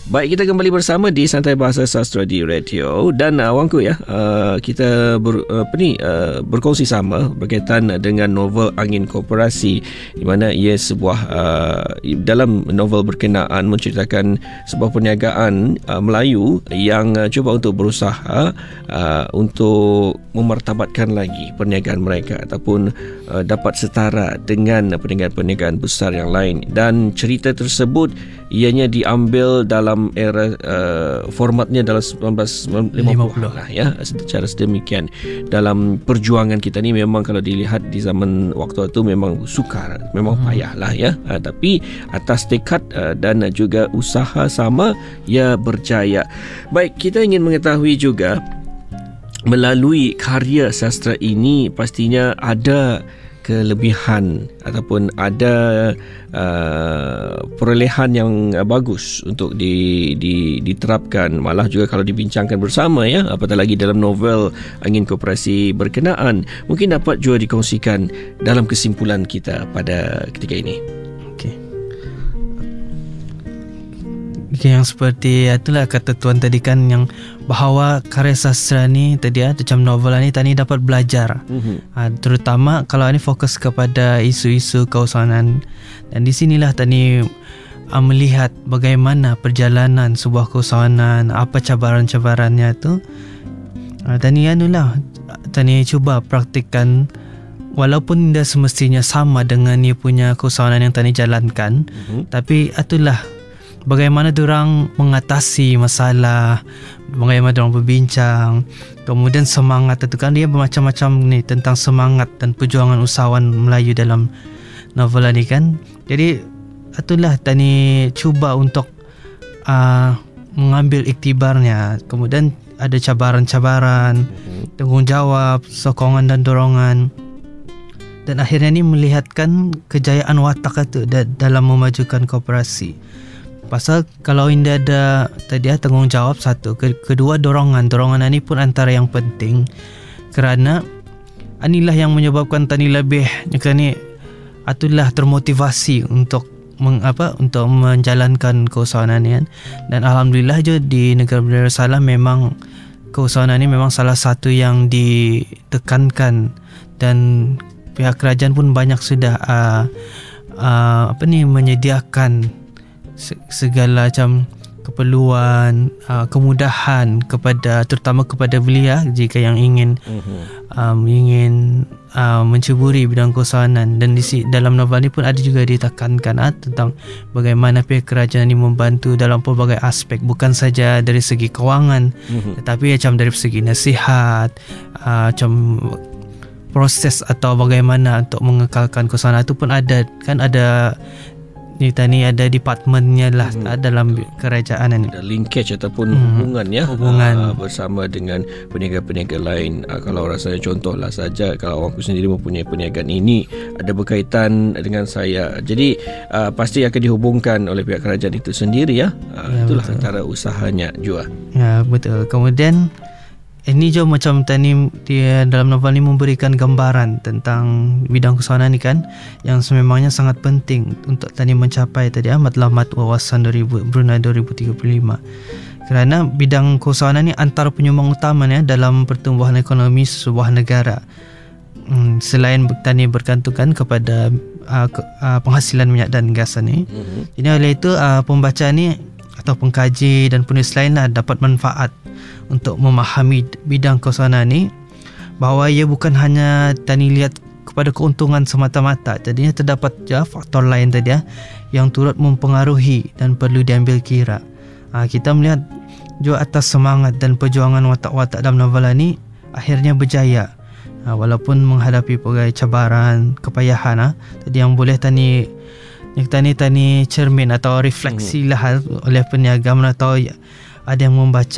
Baik, kita kembali bersama di Santai Bahasa Sastra di radio dan Wangku ya. Kita berkongsi sama berkaitan dengan novel Angin Koperasi, di mana ia sebuah dalam novel berkenaan menceritakan sebuah perniagaan Melayu yang cuba untuk berusaha untuk memartabatkan lagi perniagaan mereka ataupun dapat setara dengan perniagaan-perniagaan besar yang lain, dan cerita tersebut ianya diambil dalam era formatnya dalam 1950 lah ya, secara sedemikian. Dalam perjuangan kita ni memang kalau dilihat di zaman waktu itu memang sukar, memang payah lah ya, tapi atas tekad dan juga usaha sama ia berjaya. Baik, kita ingin mengetahui juga melalui karya sastra ini pastinya ada kelebihan ataupun ada perolehan yang bagus untuk diterapkan, malah juga kalau dibincangkan bersama ya, apatah lagi dalam novel Angin Koperasi berkenaan. Mungkin dapat juga dikongsikan dalam kesimpulan kita pada ketika ini. Okay, yang seperti itulah kata tuan tadi kan, yang bahawa karya sastra ni tadi macam novel ni tadi dapat belajar, terutama kalau ini fokus kepada isu-isu keusahawanan, dan di sinilah tadi melihat bagaimana perjalanan sebuah keusahawanan, apa cabaran-cabarannya tu. Tadi anulah tadi cuba praktikkan, walaupun tidak semestinya sama dengan dia punya keusahawanan yang tadi jalankan, tapi itulah bagaimana diorang mengatasi masalah, bagaimana diorang berbincang, kemudian semangat itu kan, dia bermacam-macam ni tentang semangat dan perjuangan usahawan Melayu dalam novel ni kan. Jadi itulah tani cuba untuk mengambil iktibarnya, kemudian ada cabaran-cabaran, tanggungjawab, sokongan dan dorongan, dan akhirnya ni melihatkan kejayaan watak itu dalam memajukan koperasi. Pasal kalau ini ada tadi tanggungjawab satu, kedua dorongan ini pun antara yang penting, kerana inilah yang menyebabkan tani lebih ni itulah termotivasi untuk untuk menjalankan keusahawanan ni. Dan alhamdulillah je di negara Darussalam memang keusahawanan ni memang salah satu yang ditekankan, dan pihak kerajaan pun banyak sudah menyediakan segala macam keperluan, kemudahan terutama kepada belia jika yang ingin menceburi bidang keusahawanan. Dan dalam novel ini pun ada juga ditekankan tentang bagaimana pihak kerajaan ini membantu dalam pelbagai aspek, bukan saja dari segi kewangan, tetapi macam dari segi nasihat, macam proses atau bagaimana untuk mengekalkan keusahawanan itu pun ada kan, ada ni ada departmentnya lah dalam kerajaan ini. Ada linkage ataupun hubungan bersama dengan peniaga-peniaga lain. Kalau rasanya contohlah saja, kalau awakku sendiri mempunyai perniagaan ini ada berkaitan dengan saya, jadi pasti akan dihubungkan oleh pihak kerajaan itu sendiri ya. Itulah betul. Antara usahanya juga. Ya, betul. Kemudian ini juga macam tadi dia dalam novel ini memberikan gambaran tentang bidang keusahawanan ni kan, yang sememangnya sangat penting untuk tadi mencapai tadi matlamat wawasan Brunei 2035. Kerana bidang keusahawanan ni antara penyumbang utamanya dalam pertumbuhan ekonomi sebuah negara. Selain tadi bergantungan kepada penghasilan minyak dan gas ni. Jadi oleh itu pembaca ni atau pengkaji dan penulis lainlah dapat manfaat untuk memahami bidang keusahawanan ni, bahawa ia bukan hanya tadi lihat kepada keuntungan semata-mata, jadinya terdapat faktor lain tadi yang turut mempengaruhi dan perlu diambil kira. Kita melihat juga atas semangat dan perjuangan watak-watak dalam novel ni akhirnya berjaya, walaupun menghadapi pelbagai cabaran, kepayahan tadi yang boleh tani cermin atau refleksi lah oleh peniaga, atau ada yang membaca